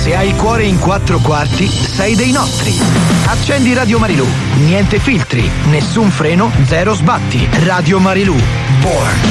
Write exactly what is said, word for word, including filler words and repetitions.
Se hai il cuore in quattro quarti, sei dei nostri. Accendi Radio Marilù. Niente filtri, nessun freno, zero sbatti. Radio Marilù. Born